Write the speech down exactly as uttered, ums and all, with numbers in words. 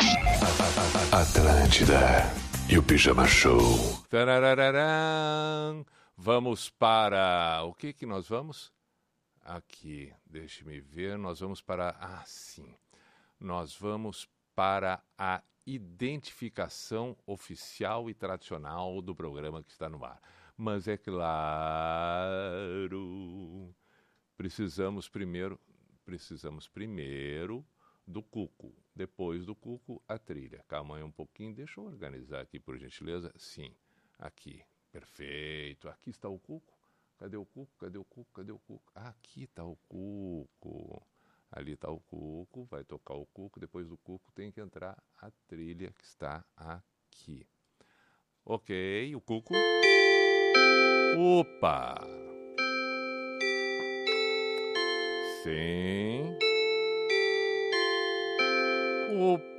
Atlântida e o Pijama Show. Tararararam. Vamos para... O que que nós vamos? Aqui, deixe-me ver. Nós vamos para... Ah, sim. Nós vamos para a identificação oficial e tradicional do programa que está no ar. Mas é claro... Precisamos primeiro... Precisamos primeiro do Cuco. Depois do Cuco, a trilha. Calma aí um pouquinho. Deixa eu organizar aqui, por gentileza. Sim, aqui. Perfeito. Aqui está o Cuco. Cadê o Cuco? Cadê o Cuco? Cadê o Cuco? Ah, aqui está o Cuco. Ali está o Cuco. Vai tocar o Cuco. Depois do Cuco tem que entrar a trilha que está aqui. Ok, o Cuco. Opa! Sim. Opa!